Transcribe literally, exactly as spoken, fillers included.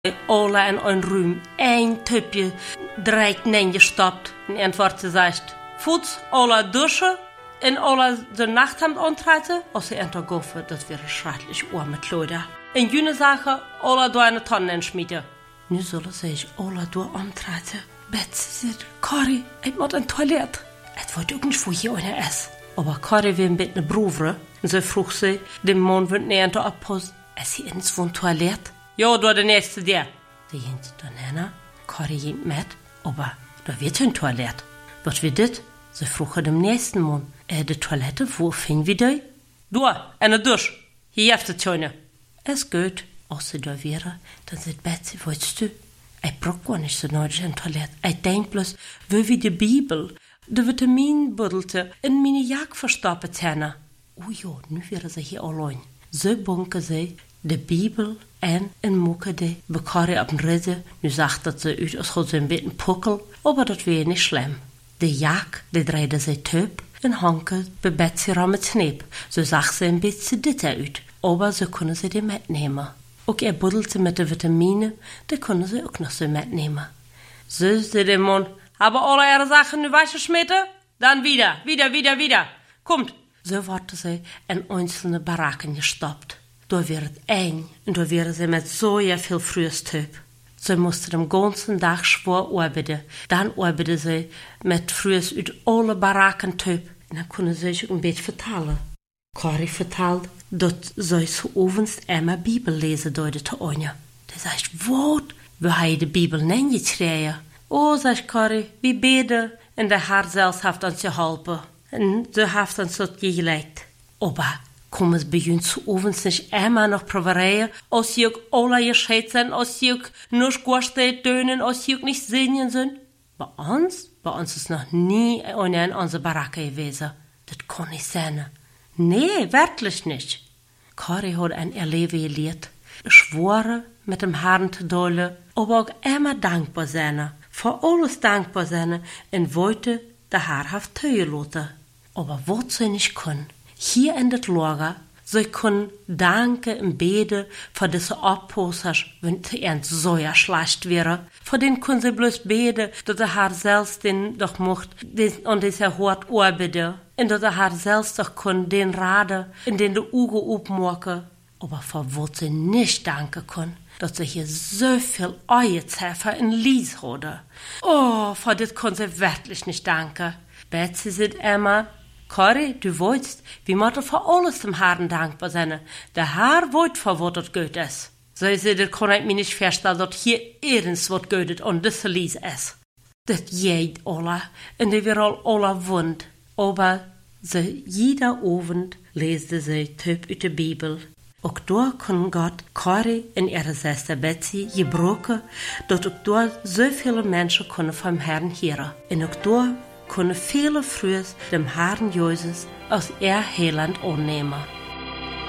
Ola in een ruim, één tupje, draait neergestopt en antwoordde zegt, voets Ola douchen en Ola de nachthemd antreiten, als ze enter goffen, dat wäre schrecklich arme Klöder. En jene Sache, Ola do eine Tonnen schmieden. Nu zullen ze zich Ola do antreiten. Betsy zegt, Kari, ik moet een toilet. Het wordt ook niet voor je eine es. Aber Kari wil een beetje broeveren. En ze vroeg ze, de man wordt niet aan de oppost. Is hij in zo'n toilet? Ja, door de nächste der. De jent dan henne, Kari jent met, aber da wird ein Toilet. Wat wir dit? Ze vroegen dem nächsten man, äh, de Toilette, wo finden wir die? Door, en de douche. Hier heeft het schöne. Es gut, als ze da wäre, dann sagt Betsy, weißt du, ich brauch gar nicht so nötig ein Toilett. Ich denk bloß, wo wie die Bibel, de Vitaminbuddelte in meine Jacke verstoppt haben. Oh ja, nu wäre sie hier allein. So bunken sie de Bibel en een moeke de bekari op een ridde. Nu zag dat ze uit als goed zo'n beetje pukkel, maar dat weer niet schlimm. De jak, de draaide ze tuip en hanke bij Betsy ram het kneep. Zo zag ze een beetje dit uit, maar zo kunnen ze die metnemen. Ook er buddelte met de vitamine, die kunnen ze ook nog zo metnemen. Zo zei de man, hebben alle ihre Sachen nu weggeschmitten? Dan wieder, wieder, wieder, wieder. Komt. Zo worden ze in einzelne barakken gestopt. Da wird es eng und da wäre sie mit so ja viel frühes Typ. Sie musste den ganzen Tag schwer arbeiten. Dann arbeiten sie mit frühes uit alle Baraken Typ. Und dann können sie sich ein bisschen vertalen. Kari vertelt, dass sie so ovens immer Bibel lesen deutete Anja. Der sagt, wat? Wie hat die Bibel nicht geschrieben? Oh, sagt Kari, wie beten und der Herr selbst hat uns geholfen. Und so hat uns das gelegt. Aber kommen es bei uns zu ovens nicht immer noch probieren, als sie auch alle gescheit sind, als sie auch nicht gut tönen, als sie auch nicht singen sind? Bei uns? Bei uns ist noch nie einer in unserer Baracke gewesen. Das kann nicht sein. Nee, wirklich nicht. Kari hat ein Erleben gelehrt. Schwore mit dem Herrn zu dollen, aber auch immer dankbar sein. Für alles dankbar sein und wollte der Herr hat teugelassen. Aber was sie nicht können. Hier in das Lager, sie können danken und beten für diese Abpossers, wenn sie ernst so ja schlecht wäre. Für den können sie bloß beten, dass der Herr selbst den doch macht, und dieser hart arbeiten. Und dass der Herr selbst doch kann den raden, in den die Augen aufmachen. Aber für was sie nicht danken können, dass sie hier so viel Eierzefer in Lies haben. Oh, für das können sie wirklich nicht danken. Betsy sagt immer, Kari, du weißt, wir müssen für alles dem Herrn dankbar sein. Der Herr weiß, für was das gut ist. So ich sehe, das kann ich mir nicht vorstellen, dass hier irgendwas was gut ist und das Lies ist. Das geht alle und die wir alle wund. Aber sie, jeder Abend lesen sie Typ aus der Bibel. Auch da kann Gott Kari und ihre Schwester Betsy gebrauchen, dass auch da so viele Menschen können vom Herrn hören. Und auch da können viele früher dem Herrn Jesus aus ihr Heiland annehmen.